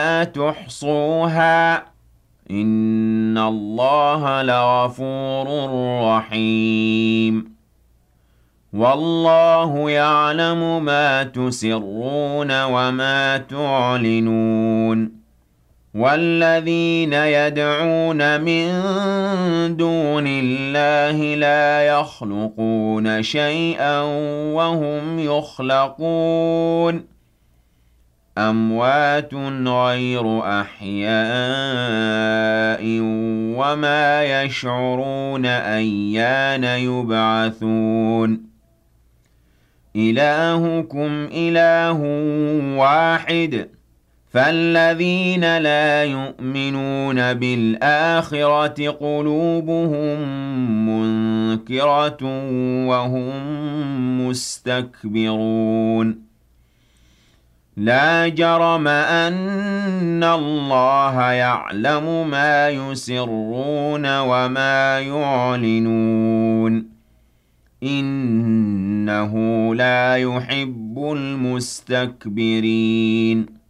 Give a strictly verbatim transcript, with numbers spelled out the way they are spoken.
تحصوها إن الله لغفور رحيم والله يعلم ما تسرون وما تعلنون والذين يدعون من دون الله لا يخلقون شيئا وهم يخلقون أموات غير أحياء وما يشعرون أيان يبعثون إلهكم إله واحد فالذين لا يؤمنون بالآخرة قلوبهم منكرة وهم مستكبرون لا جرم أن الله يعلم ما يسرون وما يعلنون إنه لا يحب المستكبرين